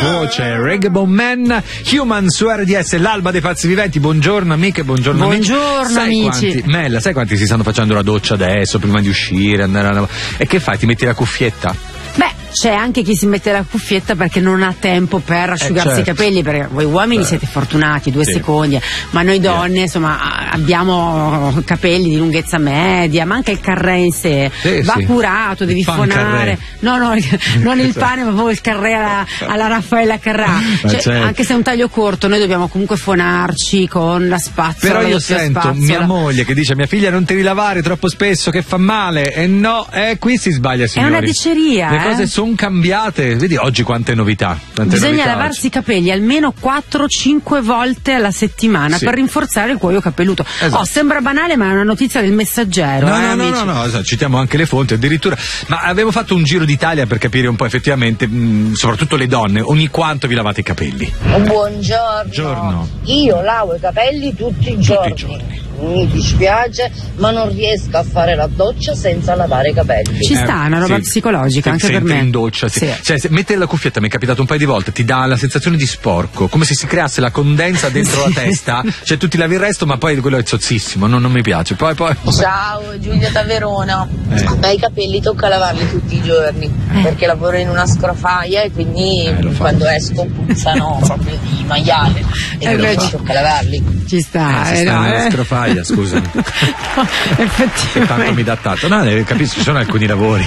voce, Reggae Bone Man, Human su RDS, l'alba dei pazzi viventi. Buongiorno amiche, buongiorno amici. Amici. Mella, sai quanti si stanno facendo la doccia adesso prima di uscire, e che fai? Ti metti la cuffietta? Beh, c'è anche chi si mette la cuffietta perché non ha tempo per asciugarsi i capelli, perché voi uomini siete fortunati, 2 secondi, ma noi donne insomma abbiamo capelli di lunghezza media, ma anche il carré in sé va curato, devi fonare, no, non il pane, ma proprio il carré alla Raffaella Carrà, anche se è un taglio corto noi dobbiamo comunque fonarci con la spazzola. Però io sento mia moglie che dice: mia figlia non ti rilavare troppo spesso che fa male, e no, qui si sbaglia, signori. È una diceria, le cose sono cambiate, vedi oggi quante novità. Bisogna lavarsi i capelli almeno 4-5 volte alla settimana per rinforzare il cuoio capelluto. Esatto. Sembra banale, ma è una notizia del Messaggero. No, citiamo anche le fonti addirittura. Ma avevo fatto un giro d'Italia per capire un po' effettivamente, soprattutto le donne, ogni quanto vi lavate i capelli. Buongiorno. Io lavo i capelli tutti i giorni. Mi dispiace, ma non riesco a fare la doccia senza lavare i capelli. Ci sta, una roba psicologica anche per me. In doccia, Cioè, mettere la cuffietta, mi è capitato un paio di volte, ti dà la sensazione di sporco, come se si creasse la condensa dentro la testa. Cioè tu ti lavi il resto, ma poi quello è zozzissimo, non mi piace. Poi. Ciao, Giulia da Verona. A me i capelli tocca lavarli tutti i giorni, perché lavoro in una scrofaia e quindi quando esco puzzano proprio di maiale, e quindi tocca lavarli. Ci sta, nella scrofaia. Scusami. Effettivamente. Tanto mi dà tanto. No, capisco, ci sono alcuni lavori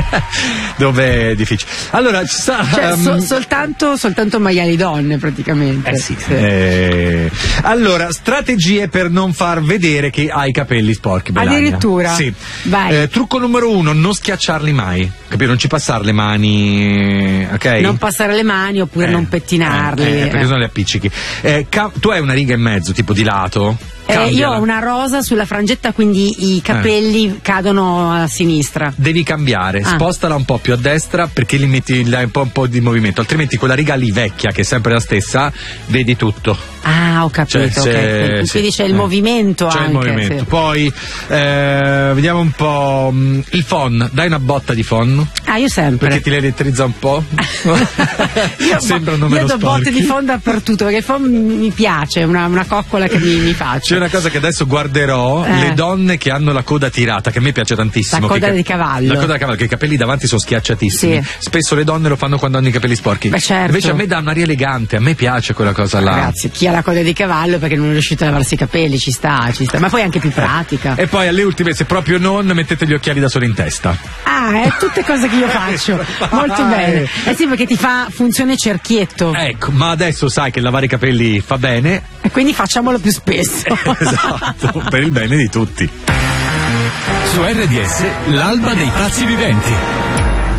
dove è difficile. Allora, ci sta. Soltanto maiali donne, praticamente. Allora, strategie per non far vedere che hai i capelli sporchi. Melania. Addirittura? Sì. Vai. Trucco numero 1, non schiacciarli mai. Capito? Non ci passare le mani, ok? Non passare le mani oppure non pettinarli. Perché sono le appiccichi. Tu hai una riga e mezzo, tipo di lato? Io ho una rosa sulla frangetta, quindi i capelli cadono a sinistra. Devi cambiare, spostala un po' più a destra perché li metti un po' di movimento, altrimenti quella riga lì vecchia, che è sempre la stessa, vedi tutto. Ho capito. Quindi c'è il movimento anche. C'è il movimento. Poi vediamo un po' il phon, dai una botta di phon. Io sempre. Perché ti le elettrizza un po'? Sembrano meno sporchi. Io do botte di phon dappertutto, perché il phon mi piace, una coccola che mi faccia. C'è una cosa che adesso guarderò, le donne che hanno la coda tirata, che a me piace tantissimo. La coda di cavallo. La coda di cavallo, che i capelli davanti sono schiacciatissimi. Spesso le donne lo fanno quando hanno i capelli sporchi. Certo. Invece a me dà un'aria elegante, a me piace quella cosa là. Ragazzi, chi ha la coda di cavallo perché non è riuscito a lavarsi i capelli, ci sta. Ma poi è anche più pratica. E poi alle ultime, se proprio non, mettete gli occhiali da sole in testa. È tutte cose che io faccio. Molto bene. Sì, perché ti fa funzione cerchietto. Ecco, ma adesso sai che lavare i capelli fa bene. E quindi facciamolo più spesso. Esatto, per il bene di tutti. Su RDS, l'alba dei pazzi viventi.